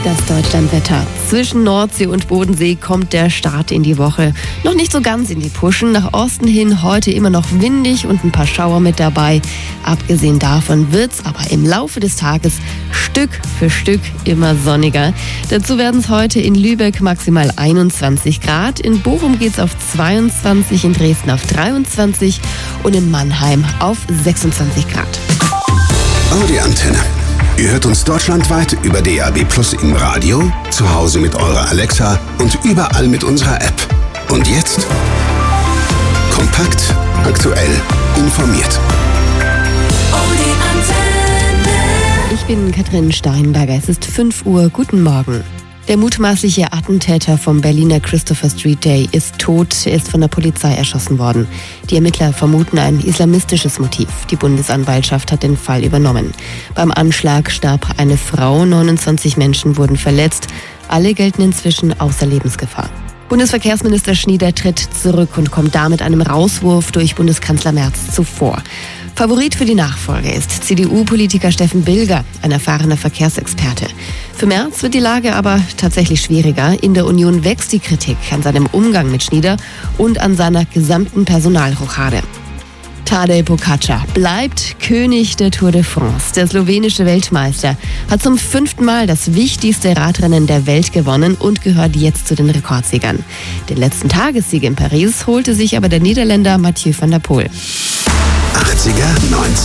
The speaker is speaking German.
Das Deutschlandwetter. Zwischen Nordsee und Bodensee kommt der Start in die Woche. Noch nicht so ganz in die Puschen. Nach Osten hin heute immer noch windig und ein paar Schauer mit dabei. Abgesehen davon wird's aber im Laufe des Tages Stück für Stück immer sonniger. Dazu werden es heute in Lübeck maximal 21 Grad. In Bochum geht's auf 22, in Dresden auf 23 und in Mannheim auf 26 Grad. Audi Antenne. Ihr hört uns deutschlandweit über DAB+ im Radio, zu Hause mit eurer Alexa und überall mit unserer App. Und jetzt kompakt, aktuell, informiert. Audi Antenne. Ich bin Katrin Steinberger. Es ist 5 Uhr. Guten Morgen. Der mutmaßliche Attentäter vom Berliner Christopher Street Day ist tot. Er ist von der Polizei erschossen worden. Die Ermittler vermuten ein islamistisches Motiv. Die Bundesanwaltschaft hat den Fall übernommen. Beim Anschlag starb eine Frau, 29 Menschen wurden verletzt. Alle gelten inzwischen außer Lebensgefahr. Bundesverkehrsminister Schnieder tritt zurück und kommt damit einem Rauswurf durch Bundeskanzler Merz zuvor. Favorit für die Nachfolge ist CDU-Politiker Steffen Bilger, ein erfahrener Verkehrsexperte. Für Merz wird die Lage aber tatsächlich schwieriger. In der Union wächst die Kritik an seinem Umgang mit Schnieder und an seiner gesamten Personalrochade. Tadej Pogačar bleibt König der Tour de France. Der slowenische Weltmeister hat zum 5. Mal das wichtigste Radrennen der Welt gewonnen und gehört jetzt zu den Rekordsiegern. Den letzten Tagessieg in Paris holte sich aber der Niederländer Mathieu van der Poel. 80er, 90er.